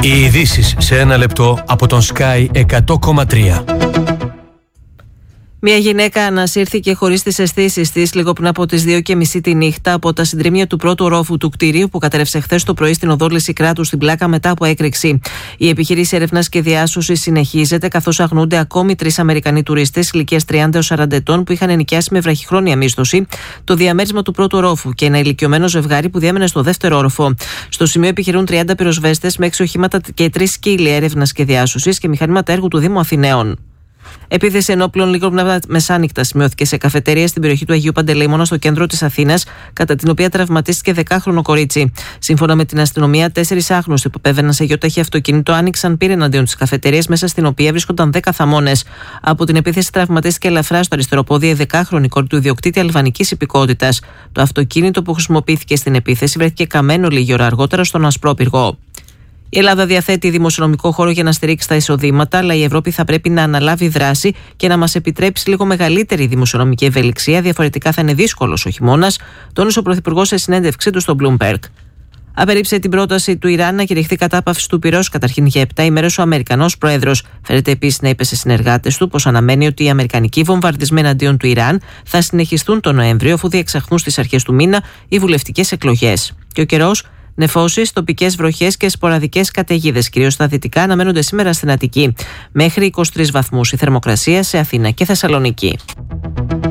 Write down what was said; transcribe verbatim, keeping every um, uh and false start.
Οι ειδήσεις σε ένα λεπτό από τον Sky εκατό κόμμα τρία. Μια γυναίκα ανασύρθηκε χωρίς τις αισθήσεις της λίγο πριν από τις δύο και μισή τη νύχτα από τα συντρίμμια του πρώτου ορόφου του κτηρίου που κατέρευσε χθες το πρωί στην οδό Λυσικράτου στην Πλάκα μετά από έκρηξη. Η επιχείρηση έρευνας και διάσωσης συνεχίζεται, καθώς αγνοούνται ακόμη τρεις Αμερικανοί τουρίστες ηλικίας τριάντα έως σαράντα ετών που είχαν ενοικιάσει με βραχυχρόνια μίσθωση το διαμέρισμα του πρώτου ορόφου και ένα ηλικιωμένο ζευγάρι που διέμενε στο δεύτερο όροφο. Στο σημείο επιχειρούν τριάντα πυροσβέστες με έξι οχήματα και τρεις σκύλοι έρευνας και διάσωσης και μηχανήματα έργου του Δήμου Αθηναίων. Επίθεση ενόπλων λίγο μεσάνυχτα σημειώθηκε σε καφετέρια στην περιοχή του Αγίου Παντελεήμωνα στο κέντρο της Αθήνας, κατά την οποία τραυματίστηκε δεκάχρονο κορίτσι. Σύμφωνα με την αστυνομία, τέσσερις άγνωστοι που επέβαιναν σε γιοταχή αυτοκίνητο άνοιξαν πύρ εναντίον της καφετέρειας, μέσα στην οποία βρίσκονταν δέκα θαμώνες. Από την επίθεση τραυματίστηκε ελαφρά στο αριστερό πόδι η δεκάχρονη κόρη του ιδιοκτήτη αλβανικής υπηκότητας. Το αυτοκίνητο που χρησιμοποιήθηκε στην επίθεση βρέθηκε καμένο λίγη ώρα αργότερα στον Ασπρόπυργο. Η Ελλάδα διαθέτει δημοσιονομικό χώρο για να στηρίξει τα εισοδήματα, αλλά η Ευρώπη θα πρέπει να αναλάβει δράση και να μας επιτρέψει λίγο μεγαλύτερη δημοσιονομική ευελιξία. Διαφορετικά θα είναι δύσκολος ο χειμώνας, τόνισε ο Πρωθυπουργός σε συνέντευξή του στο Bloomberg. Απέρριψε την πρόταση του Ιράν να κηρυχθεί κατάπαυση του πυρός καταρχήν για επτά ημέρες ο Αμερικανός Πρόεδρος. Φέρεται επίσης να είπε σε συνεργάτες του πως αναμένει ότι οι αμερικανικοί βομβαρδισμοί εναντίον του Ιράν θα συνεχιστούν τον Νοέμβριο, αφού διεξαχθούν στις αρχές του μήνα οι βουλευτικές εκλογές. Και ο καιρός. Νεφώσεις, τοπικές βροχές και σποραδικές καταιγίδες, κυρίως στα δυτικά, αναμένονται σήμερα στην Αττική. Μέχρι είκοσι τρεις βαθμούς η θερμοκρασία σε Αθήνα και Θεσσαλονίκη.